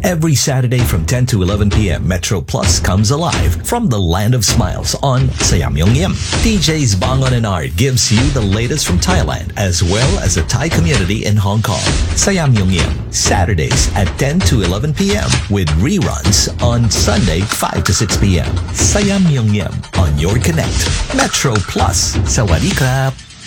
Every Saturday from 10 to 11 p.m., Metro Plus comes alive from the land of smiles on Sayamyongyem. DJs Bangon and Art gives you the latest from Thailand as well as the Thai community in Hong Kong. Sayamyongyem, Saturdays at 10 to 11 p.m. with reruns on Sunday 5 to 6 p.m. Sayamyongyem on your connect. Metro Plus. Sawadee krap.